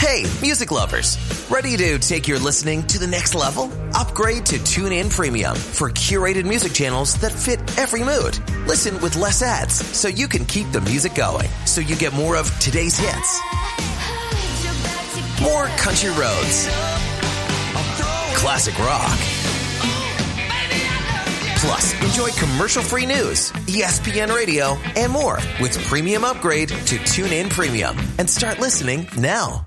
Hey, music lovers. Ready to take your listening to the next level? Upgrade to TuneIn Premium for curated music channels that fit every mood. Listen with less ads so you can keep the music going. So you get more of today's hits, more country roads, classic rock. Plus, enjoy commercial-free news, ESPN Radio, and more with Premium Upgrade to TuneIn Premium. And start listening now.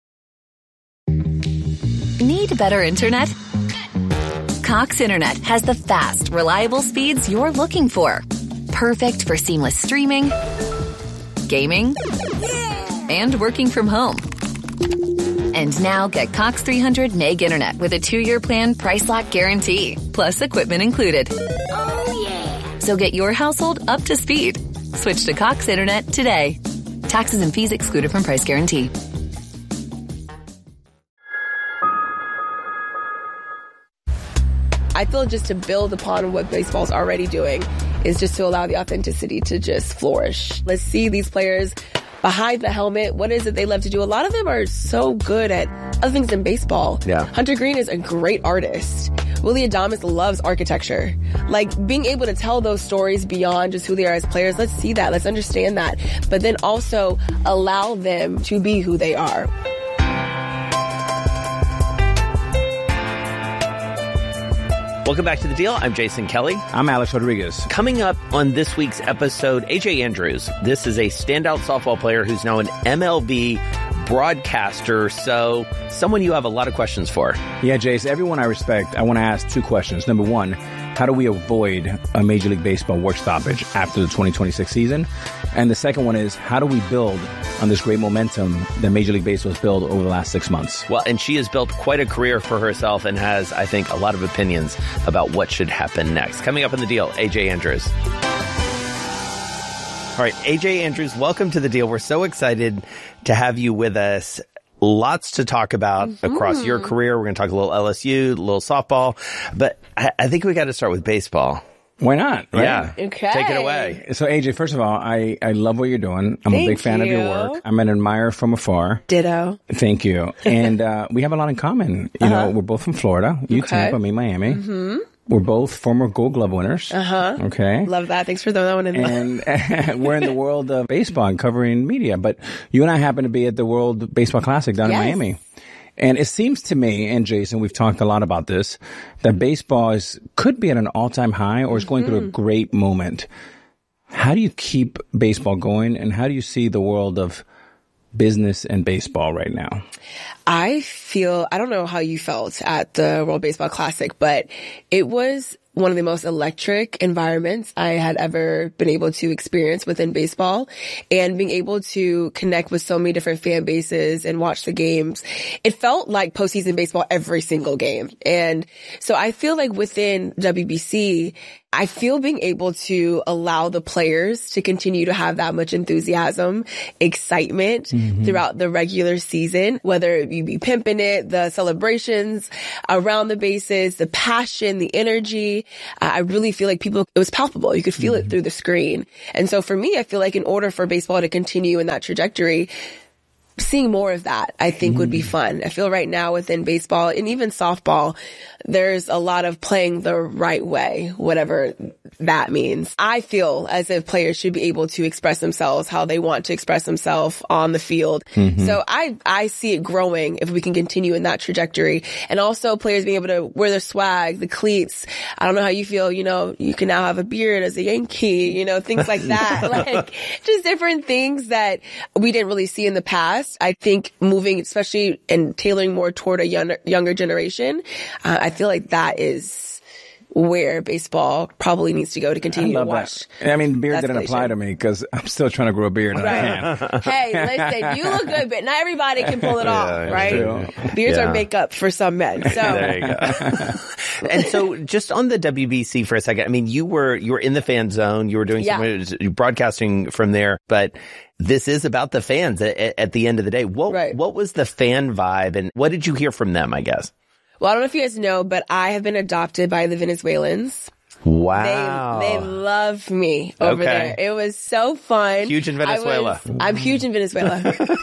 Need better internet? Cox Internet has the fast, reliable speeds you're looking for. Perfect for seamless streaming, gaming, and working from home. And now get Cox 300 meg internet with a 2-year plan price lock guarantee, plus equipment included. Oh, yeah. So get your household up to speed. Switch to Cox Internet today. Taxes and fees excluded from price guarantee. I feel just to build upon what baseball's already doing is just to allow the authenticity to just flourish. Let's see these players behind the helmet. What is it they love to do? A lot of them are so good at other things than baseball. Yeah. Hunter Green is a great artist. Willy Adames loves architecture. Like, being able to tell those stories beyond just who they are as players, let's see that. Let's understand that. But then also allow them to be who they are. Welcome back to The Deal. I'm Jason Kelly. I'm Alex Rodriguez. Coming up on this week's episode, A.J. Andrews. This is a standout softball player who's now an MLB broadcaster, so someone you have a lot of questions for. Yeah, Jace, everyone I respect, I want to ask 2 questions. Number 1, how do we avoid a Major League Baseball work stoppage after the 2026 season? And the second one is, how do we build on this great momentum that Major League Baseball has built over the last 6 months? Well, and she has built quite a career for herself and has, I think, a lot of opinions about what should happen next. Coming up on The Deal, A.J. Andrews. All right, A.J. Andrews, welcome to The Deal. We're so excited to have you with us. Lots to talk about across your career. We're going to talk a little LSU, a little softball, but I think we got to start with baseball. Why not? Right? Yeah. Okay. Take it away. So, AJ, first of all, I love what you're doing. I'm a big fan of your work. I'm an admirer from afar. Ditto. Thank you. And we have a lot in common. You know, we're both from Florida. You Tampa, me Miami. Mm-hmm. We're both former Gold Glove winners. Okay. Love that. Thanks for throwing that one in there. And we're in the world of baseball and covering media. But you and I happen to be at the World Baseball Classic down in Miami. And it seems to me, and Jason, we've talked a lot about this, that baseball could be at an all-time high or is going through a great moment. How do you keep baseball going, and how do you see the world of business and baseball right now? I don't know how you felt at the World Baseball Classic, but it was one of the most electric environments I had ever been able to experience within baseball, and being able to connect with so many different fan bases and watch the games. It felt like postseason baseball every single game. And so I feel like within WBC, I feel being able to allow the players to continue to have that much enthusiasm, excitement throughout the regular season, whether you be pimping it, the celebrations around the bases, the passion, the energy. I really feel like it was palpable. You could feel it through the screen. And so for me, I feel like in order for baseball to continue in that trajectory, seeing more of that, I think, would be fun. I feel right now within baseball and even softball, there's a lot of playing the right way, whatever that means. I feel as if players should be able to express themselves how they want to express themselves on the field. So I see it growing if we can continue in that trajectory. And also players being able to wear their swag, the cleats. I don't know how you feel, you can now have a beard as a Yankee, things like that. Like, just different things that we didn't really see in the past. I think moving, especially and tailoring more toward a younger generation, I feel like that is where baseball probably needs to go to continue to watch. I mean, beard didn't apply to me because I'm still trying to grow a beard and I can't. Hey, listen, you look good, but not everybody can pull it off, right? Beards are makeup for some men. So there you go. And so just on the WBC for a second, I mean, you were in the fan zone, you were doing some broadcasting from there, but this is about the fans at the end of the day. What was the fan vibe and what did you hear from them, I guess? Well, I don't know if you guys know, but I have been adopted by the Venezuelans. Wow. They love me over there. It was so fun. Huge in Venezuela. I'm huge in Venezuela.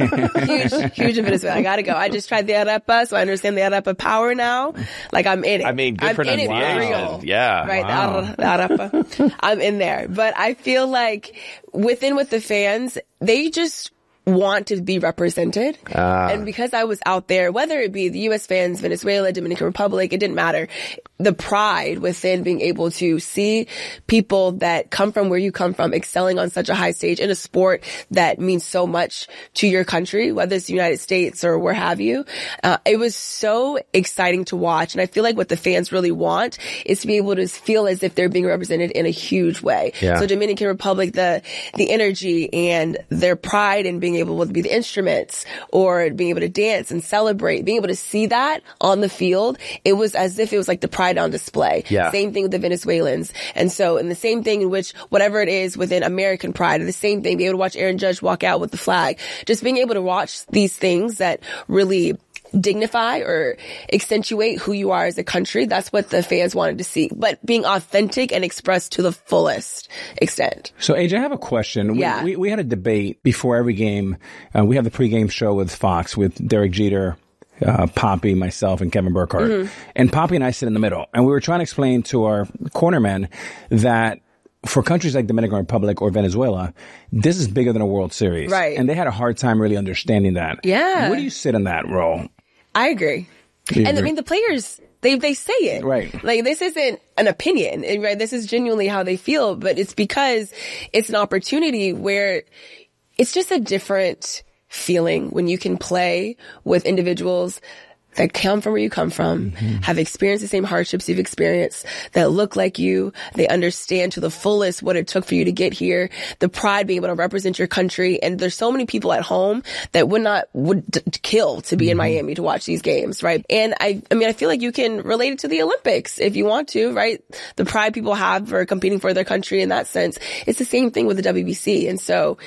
huge in Venezuela. I gotta go. I just tried the arepa, so I understand the arepa power now. Like, I'm in it. I mean, good I'm in it for real. Yeah. Right. Wow. The arepa. I'm in there. But I feel like with the fans, they just want to be represented. And because I was out there, whether it be the U.S. fans, Venezuela, Dominican Republic, it didn't matter. The pride within being able to see people that come from where you come from excelling on such a high stage in a sport that means so much to your country, whether it's the United States or where have you. It was so exciting to watch. And I feel like what the fans really want is to be able to feel as if they're being represented in a huge way. Yeah. So Dominican Republic, the energy and their pride in being able to be the instruments or being able to dance and celebrate, being able to see that on the field, it was as if it was like the pride on display. Yeah. Same thing with the Venezuelans. And so, in the same thing in which whatever it is within American pride, the same thing, be able to watch Aaron Judge walk out with the flag, just being able to watch these things that really dignify or accentuate who you are as a country. That's what the fans wanted to see, but being authentic and expressed to the fullest extent. So, AJ, I have a question. Yeah. We had a debate before every game. We have the pregame show with Fox with Derek Jeter, Poppy, myself, and Kevin Burkhardt. Mm-hmm. And Poppy and I sit in the middle. And we were trying to explain to our cornermen that for countries like Dominican Republic or Venezuela, this is bigger than a World Series. Right. And they had a hard time really understanding that. Yeah. Where do you sit in that role? I agree. I mean, the players, they say it. Right. Like, this isn't an opinion, right? This is genuinely how they feel, but it's because it's an opportunity where it's just a different feeling when you can play with individuals that come from where you come from, have experienced the same hardships you've experienced, that look like you. They understand to the fullest what it took for you to get here, the pride being able to represent your country. And there's so many people at home that would kill to be in Miami to watch these games, right? And I mean, I feel like you can relate it to the Olympics if you want to, right? The pride people have for competing for their country in that sense. It's the same thing with the WBC. And so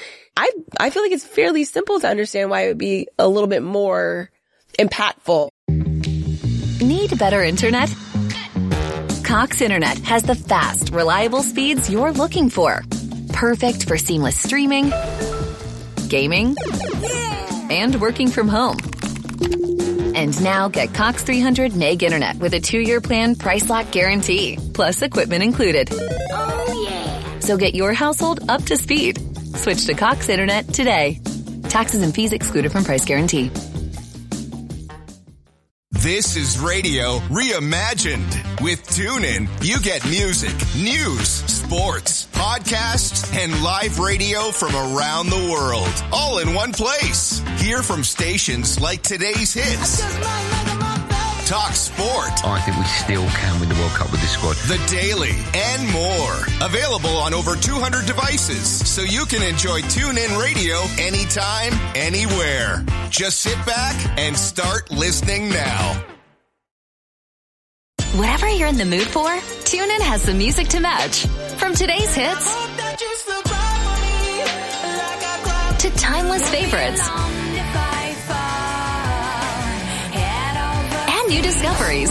I feel like it's fairly simple to understand why it would be a little bit more impactful. Need better internet? Cox Internet has the fast, reliable speeds you're looking for. Perfect for seamless streaming, gaming, and working from home. And now get Cox 300 meg internet with a 2-year plan price lock guarantee, plus equipment included. Oh, yeah. So get your household up to speed. Switch to Cox Internet today. Taxes and fees excluded from price guarantee. This is radio reimagined. With TuneIn, you get music, news, sports, podcasts, and live radio from around the world, all in one place. Hear from stations like today's hits, talk sport, I think we still can win the World Cup with this squad, The Daily, and more. Available on over 200 devices, so you can enjoy TuneIn Radio anytime, anywhere. Just sit back and start listening now. Whatever you're in the mood for, TuneIn has the music to match. From today's hits to timeless favorites and new discoveries.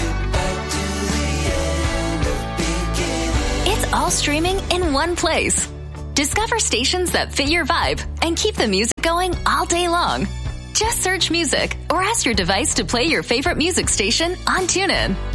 It's all streaming in one place. Discover stations that fit your vibe and keep the music going all day long. Just search music or ask your device to play your favorite music station on TuneIn.